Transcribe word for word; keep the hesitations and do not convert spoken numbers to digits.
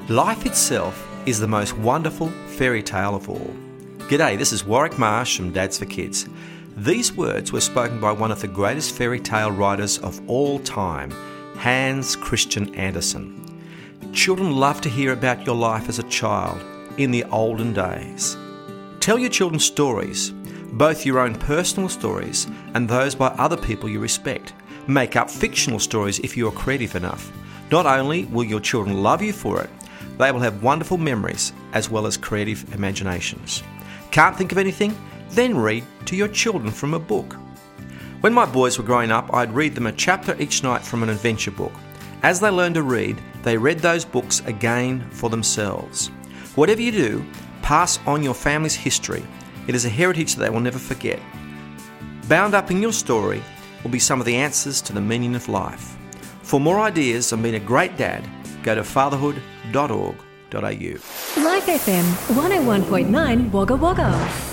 Life itself is the most wonderful fairy tale of all. G'day, this is Warwick Marsh from Dads for Kids. These words were spoken by one of the greatest fairy tale writers of all time, Hans Christian Andersen. Children love to hear about your life as a child in the olden days. Tell your children stories, both your own personal stories and those by other people you respect. Make up fictional stories if you are creative enough. Not only will your children love you for it, they will have wonderful memories as well as creative imaginations. Can't think of anything? Then read to your children from a book. When my boys were growing up, I'd read them a chapter each night from an adventure book. As they learned to read, they read those books again for themselves. Whatever you do, pass on your family's history. It is a heritage that they will never forget. Bound up in your story will be some of the answers to the meaning of life. For more ideas on being a great dad, go to fatherhood dot org dot a u. Life F M one oh one point nine Wagga Wagga.